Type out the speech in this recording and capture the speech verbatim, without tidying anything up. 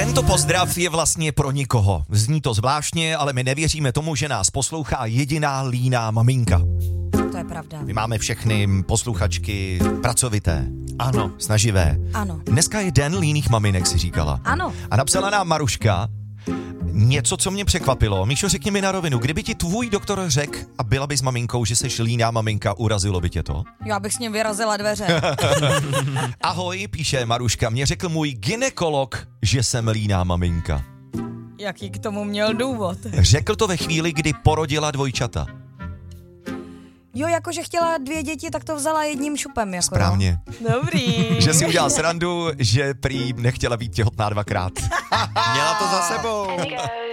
Tento pozdrav je vlastně pro nikoho. Zní to zvláštně, ale my nevěříme tomu, že nás poslouchá jediná líná maminka. To je pravda. My máme všechny posluchačky pracovité. Ano. Snaživé. Ano. Dneska je den líných maminek, si říkala. Ano. A napsala nám Maruška něco, co mě překvapilo. Míšo, řekni mi na rovinu, kdyby ti tvůj doktor řekl a byla bys maminkou, že seš líná maminka, urazilo by tě to? Já bych s ním vyrazila dveře. Ahoj, píše Maruška, mě řekl můj gynekolog, že jsem líná maminka. Jaký k tomu měl důvod? Řekl to ve chvíli, kdy porodila dvojčata. Jo, jakože chtěla dvě děti, tak to vzala jedním šupem. Jako Správně. Jo. Dobrý. Že si udělal srandu, že prý nechtěla být těhotná dvakrát. Měla to za sebou.